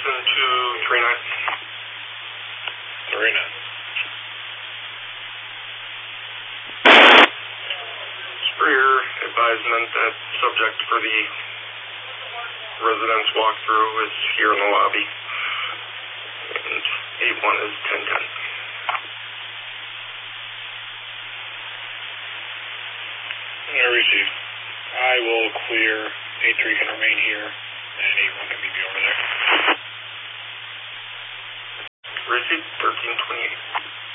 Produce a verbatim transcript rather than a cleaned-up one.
Listen to three nine. three nine. For your advisement, that subject for the residence walkthrough is here in the lobby. And eight one is ten ten. I received. I will clear. eight three can remain here, and eight one can meet me over there. Receipt thirteen twenty-eight.